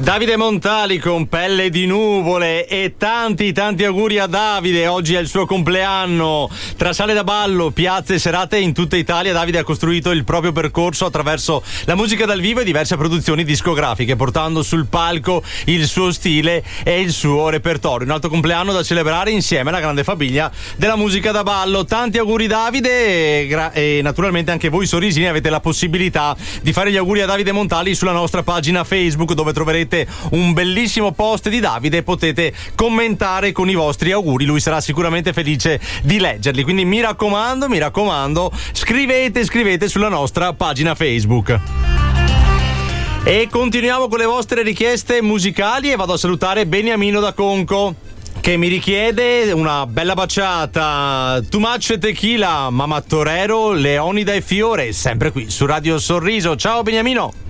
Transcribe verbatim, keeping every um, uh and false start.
Davide Montali con Pelle di nuvole e tanti tanti auguri a Davide, oggi è il suo compleanno. Tra sale da ballo, piazze e serate in tutta Italia, Davide ha costruito il proprio percorso attraverso la musica dal vivo e diverse produzioni discografiche, portando sul palco il suo stile e il suo repertorio. Un altro compleanno da celebrare insieme alla grande famiglia della musica da ballo. Tanti auguri Davide e, gra- e naturalmente anche voi sorrisini avete la possibilità di fare gli auguri a Davide Montali sulla nostra pagina Facebook, dove troverete un bellissimo post di Davide e potete commentare con i vostri auguri, lui sarà sicuramente felice di leggerli, quindi mi raccomando, mi raccomando, scrivete, scrivete sulla nostra pagina Facebook. E continuiamo con le vostre richieste musicali e vado a salutare Beniamino da Conco, che mi richiede una bella baciata. Too Much Tequila, Mamma Torero, Leonida e Fiore, sempre qui su Radio Sorriso. Ciao Beniamino.